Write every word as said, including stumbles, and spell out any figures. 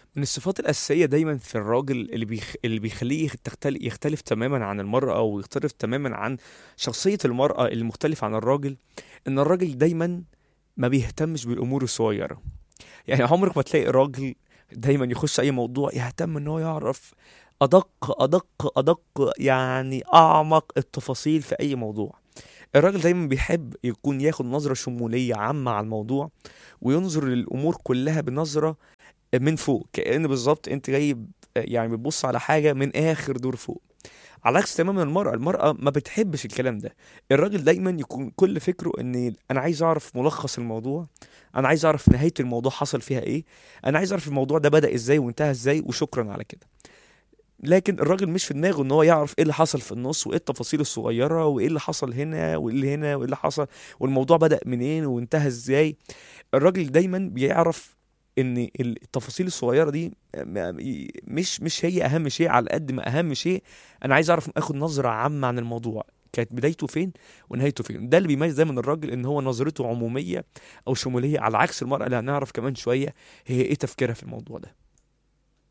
من الصفات الأساسية دايما في الراجل اللي بيخ... اللي بيخليه يخ- تختل... يختلف تماما عن المرأة، ويختلف تماما عن شخصية المرأة المختلفة عن الراجل، إن الراجل دايما ما بيهتمش بالأمور الصغيرة. يعني عمرك ما تلاقي راجل دايما يخش أي موضوع يهتم إن هو يعرف أدق أدق أدق، يعني أعمق التفاصيل في أي موضوع. الراجل دايما بيحب يكون ياخد نظرة شمولية عامة على الموضوع، وينظر للأمور كلها بنظرة من فوق، كأن بالظبط انت جاي ب- يعني بتبص على حاجة من آخر دور فوق. على عكس تماما المرأة، المرأة ما بتحبش الكلام ده. الراجل دايما يكون كل فكره ان انا عايز اعرف ملخص الموضوع، انا عايز اعرف نهاية الموضوع حصل فيها ايه، انا عايز اعرف الموضوع ده بدأ ازاي وانتهى ازاي وشكرا على كده. لكن الراجل مش في دماغه ان هو يعرف ايه اللي حصل في النص، وايه التفاصيل الصغيرة، وايه اللي حصل هنا وايه اللي هنا وايه اللي حصل، والموضوع بدأ منين وانتهى ازاي. الراجل دايما بيعرف ان التفاصيل الصغيره دي م- مش مش هي اهم شيء، على قد ما اهم شيء انا عايز اعرف اخد نظره عامه عن الموضوع، كانت بدايته فين ونهايته فين. ده اللي بيميز دايما الراجل، ان هو نظرته عموميه او شموليه، على عكس المراه اللي هنعرف كمان شويه هي ايه تفكيرها في الموضوع ده.